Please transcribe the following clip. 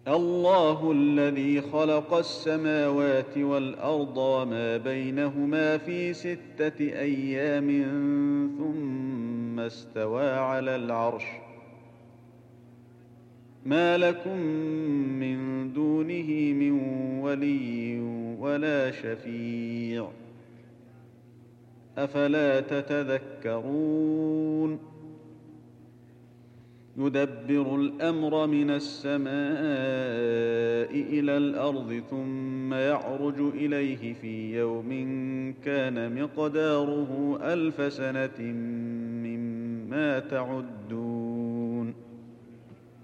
الله الذي خلق السماوات والأرض وما بينهما في 6 أيام ثم استوى على العرش ما لكم من دونه من ولي ولا شفيع أفلا تتذكرون يدبر الأمر من السماء إلى الأرض ثم يعرج إليه في يوم كان مقداره 1000 سنة مما تعدون